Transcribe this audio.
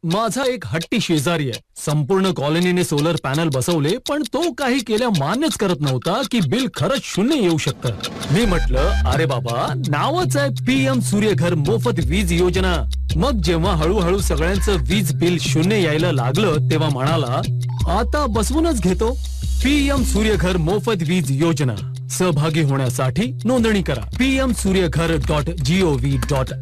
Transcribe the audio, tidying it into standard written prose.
माझा एक हट्टी शेजारी आहे. संपूर्ण कॉलनीने सोलर पॅनल बसवले, पण तो काही केल्या मान्यच करत नव्हता की बिल खरंच 0 येऊ शकतं. मी म्हटलं, अरे बाबा, नावच आहे PM सूर्यघर मोफत वीज योजना. मग जेव्हा हळूहळू सगळ्यांचं वीज बिल 0 यायला लागलं, तेव्हा म्हणाला, आता बसवूनच घेतो. PM सूर्यघर मोफत वीज योजना. सहभागी होण्यासाठी नोंदणी करा. pmsuryaghar.gov.